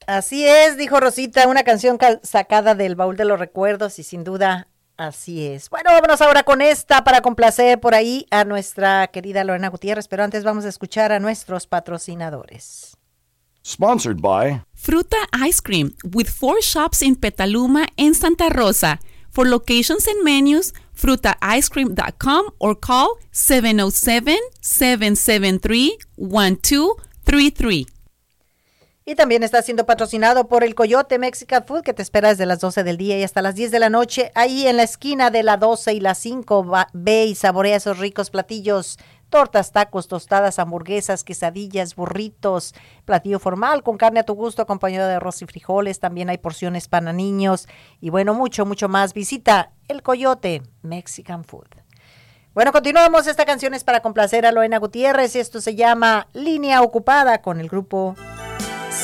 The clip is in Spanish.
Así es, dijo Rosita, una canción sacada del baúl de los recuerdos y sin duda así es. Bueno, vámonos ahora con esta para complacer por ahí a nuestra querida Lorena Gutiérrez, pero antes vamos a escuchar a nuestros patrocinadores. Sponsored by Fruta Ice Cream with 4 shops in Petaluma and Santa Rosa. For locations and menus, frutaicecream.com or call 707-773-1233. Y también está siendo patrocinado por el Coyote Mexican Food, que te espera desde las 12 del día y hasta las 10 de la noche, ahí en la esquina de la 12 y la 5. Ve y saborea esos ricos platillos, tortas, tacos, tostadas, hamburguesas, quesadillas, burritos, platillo formal con carne a tu gusto, acompañado de arroz y frijoles. También hay porciones para niños y bueno, mucho, mucho más. Visita el Coyote Mexican Food. Bueno, continuamos. Esta canción es para complacer a Lorena Gutiérrez y esto se llama Línea Ocupada con el grupo